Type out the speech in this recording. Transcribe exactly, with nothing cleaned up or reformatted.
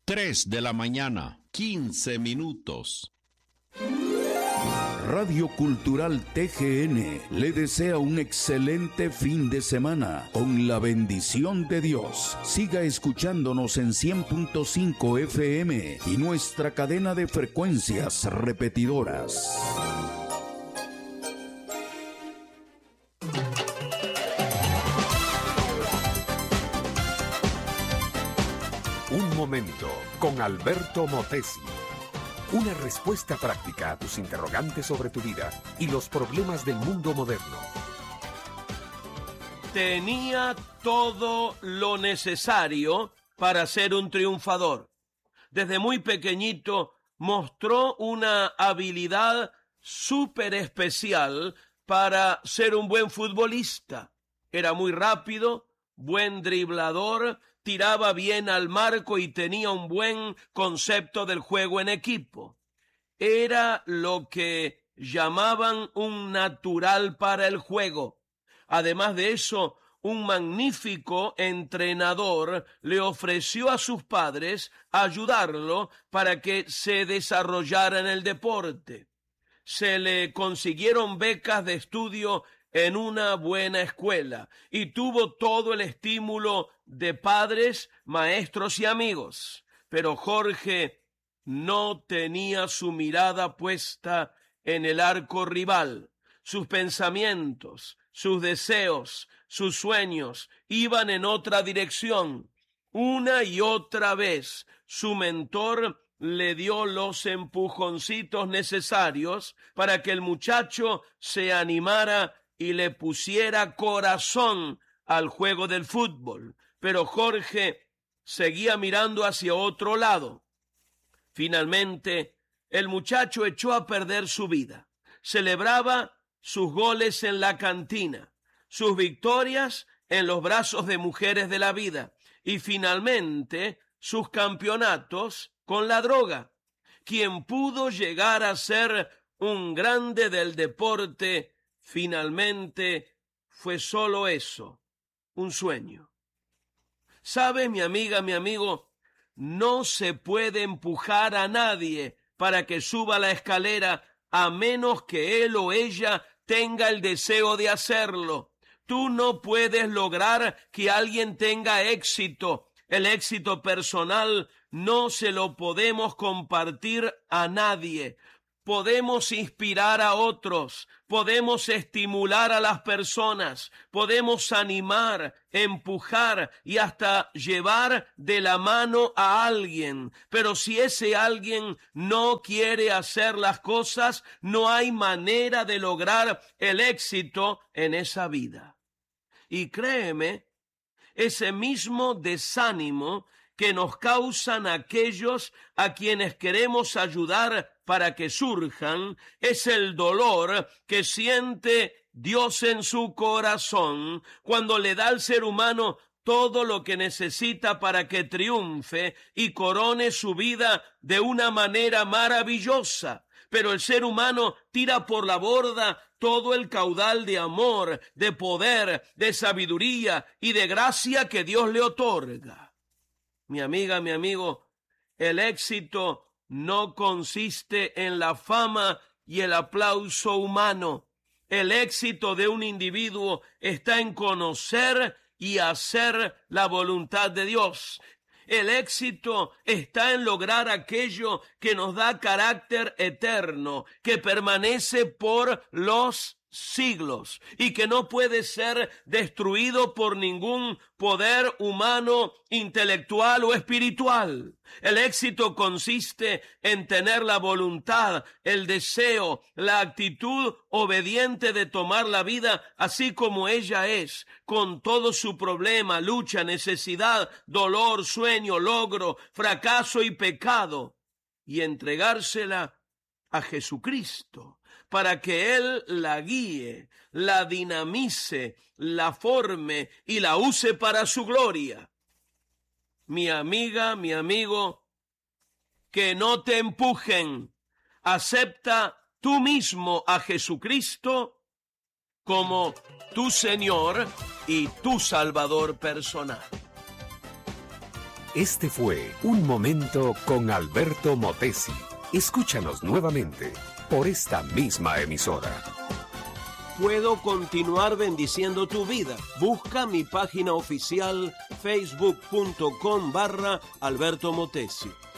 tres de la mañana, quince minutos. Radio Cultural T G N le desea un excelente fin de semana con la bendición de Dios. Siga escuchándonos en cien punto cinco F M y nuestra cadena de frecuencias repetidoras. Un momento con Alberto Motesi. Una respuesta práctica a tus interrogantes sobre tu vida y los problemas del mundo moderno. Tenía todo lo necesario para ser un triunfador. Desde muy pequeñito mostró una habilidad súper especial para ser un buen futbolista. Era muy rápido, buen driblador, tiraba bien al marco y tenía un buen concepto del juego en equipo. Era lo que llamaban un natural para el juego. Además de eso, un magnífico entrenador le ofreció a sus padres ayudarlo para que se desarrollara en el deporte. Se le consiguieron becas de estudio en una buena escuela y tuvo todo el estímulo de padres, maestros y amigos. Pero Jorge no tenía su mirada puesta en el arco rival. Sus pensamientos, sus deseos, sus sueños iban en otra dirección. Una y otra vez su mentor le dio los empujoncitos necesarios para que el muchacho se animara y le pusiera corazón al juego del fútbol. Pero Jorge seguía mirando hacia otro lado. Finalmente, el muchacho echó a perder su vida. Celebraba sus goles en la cantina, sus victorias en los brazos de mujeres de la vida y finalmente sus campeonatos con la droga. Quien pudo llegar a ser un grande del deporte, finalmente fue solo eso, un sueño. ¿Sabe, mi amiga, mi amigo? No se puede empujar a nadie para que suba la escalera a menos que él o ella tenga el deseo de hacerlo. Tú no puedes lograr que alguien tenga éxito. El éxito personal no se lo podemos compartir a nadie. Podemos inspirar a otros, podemos estimular a las personas, podemos animar, empujar y hasta llevar de la mano a alguien. Pero si ese alguien no quiere hacer las cosas, no hay manera de lograr el éxito en esa vida. Y créeme, ese mismo desánimo que nos causan aquellos a quienes queremos ayudar para que surjan, es el dolor que siente Dios en su corazón cuando le da al ser humano todo lo que necesita para que triunfe y corone su vida de una manera maravillosa. Pero el ser humano tira por la borda todo el caudal de amor, de poder, de sabiduría y de gracia que Dios le otorga. Mi amiga, mi amigo, el éxito no consiste en la fama y el aplauso humano. El éxito de un individuo está en conocer y hacer la voluntad de Dios. El éxito está en lograr aquello que nos da carácter eterno, que permanece por los siglos y que no puede ser destruido por ningún poder humano, intelectual o espiritual. El éxito consiste en tener la voluntad, el deseo, la actitud obediente de tomar la vida así como ella es, con todo su problema, lucha, necesidad, dolor, sueño, logro, fracaso y pecado, y entregársela a Jesucristo, para que Él la guíe, la dinamice, la forme y la use para su gloria. Mi amiga, mi amigo, que no te empujen. Acepta tú mismo a Jesucristo como tu Señor y tu Salvador personal. Este fue Un Momento con Alberto Motesi. Escúchanos nuevamente por esta misma emisora. Puedo continuar bendiciendo tu vida. Busca mi página oficial facebook punto com barra Alberto Motesi.